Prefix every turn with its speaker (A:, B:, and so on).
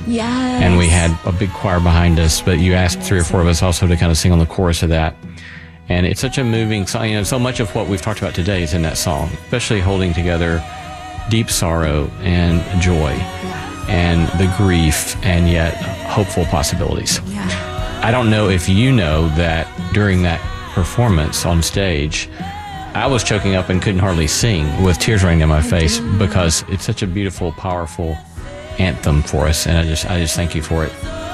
A: Yes.
B: And we had a big choir behind us, but you asked 3 or 4 of us also to kind of sing on the chorus of that. And it's such a moving song. You know, so much of what we've talked about today is in that song, especially holding together deep sorrow and joy and the grief and yet hopeful possibilities.
A: Yeah.
B: I don't know if you know that during that performance on stage, I was choking up and couldn't hardly sing with tears running down my face because it's such a beautiful, powerful anthem for us. And I just thank you for it.